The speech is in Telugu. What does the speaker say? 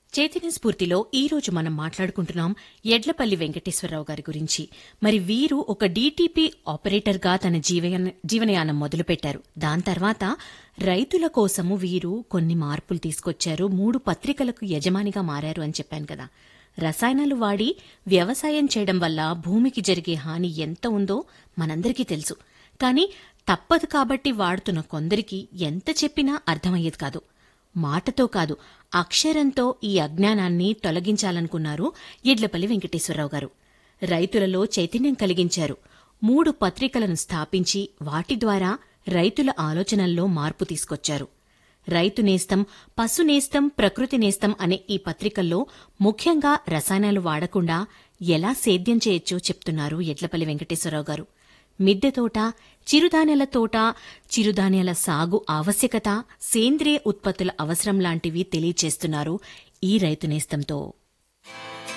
చైతన్య స్ఫూర్తిలో ఈ రోజు మనం మాట్లాడుకుంటున్నాం యడ్లపల్లి వెంకటేశ్వరరావు గారి గురించి. మరి వీరు ఒక డీటీపీ ఆపరేటర్గా తన జీవనయానం మొదలుపెట్టారు. దాని తర్వాత రైతుల కోసము వీరు కొన్ని మార్పులు తీసుకొచ్చారు. 3 పత్రికలకు యజమానిగా మారారు అని చెప్పాను కదా. రసాయనాలు వాడి వ్యవసాయం చేయడం వల్ల భూమికి జరిగే హాని ఎంత ఉందో మనందరికీ తెలుసు. కానీ తప్పదు కాబట్టి వాడుతున్న కొందరికి ఎంత చెప్పినా అర్థమయ్యేది కాదు. మాటతో కాదు, అక్షరంతో ఈ అజ్ఞానాన్ని తొలగించాలనుకున్నారు యడ్లపల్లి వెంకటేశ్వరరావు గారు. రైతులలో చైతన్యం కలిగించారు. 3 పత్రికలను స్థాపించి వాటి ద్వారా రైతుల ఆలోచనల్లో మార్పు తీసుకొచ్చారు. రైతు నేస్తం, పశు నేస్తం, ప్రకృతి నేస్తం అనే ఈ పత్రికల్లో ముఖ్యంగా రసాయనాలు వాడకుండా ఎలా సేద్యం చేయొచ్చో చెప్తున్నారు యడ్లపల్లి వెంకటేశ్వరరావు గారు. మిద్దె తోట, చిరుధాన్యాల తోట, చిరుధాన్యాల సాగు ఆవశ్యకత, సేంద్రియ ఉత్పత్తుల అవసరం లాంటివి తెలియచేస్తున్నారు ఈ రైతు నేస్తంతో.